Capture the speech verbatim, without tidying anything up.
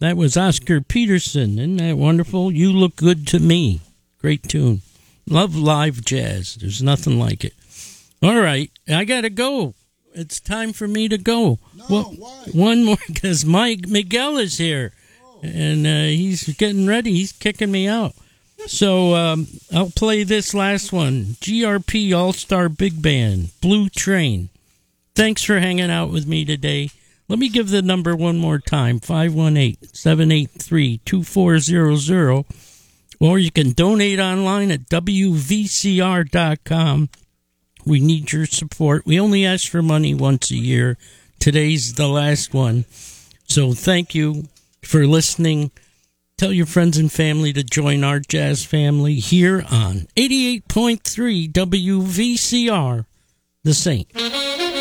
That was Oscar Peterson. Isn't that wonderful? You Look Good to Me. Great tune. Love live jazz. There's nothing like it. All right, I got to go. It's time for me to go. No, well, why? One more, because Mike Miguel is here. Oh. And uh, he's getting ready. He's kicking me out. So um, I'll play this last one. G R P All-Star Big Band, Blue Train. Thanks for hanging out with me today. Let me give the number one more time, five one eight, seven eight three, two four zero zero. Or you can donate online at W V C R dot com. We need your support. We only ask for money once a year. Today's the last one. So thank you for listening. Tell your friends and family to join our jazz family here on eighty-eight point three W V C R, The Saint.